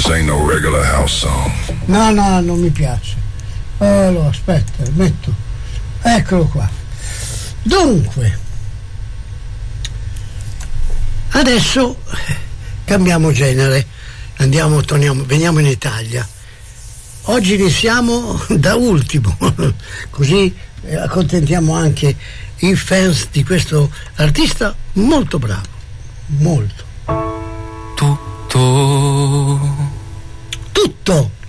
This ain't no regular house song. No, non mi piace. Allora, aspetta, metto. Eccolo qua. Dunque, adesso cambiamo genere. Veniamo in Italia. Oggi iniziamo da ultimo, così accontentiamo anche i fans di questo artista molto bravo, molto. Tutto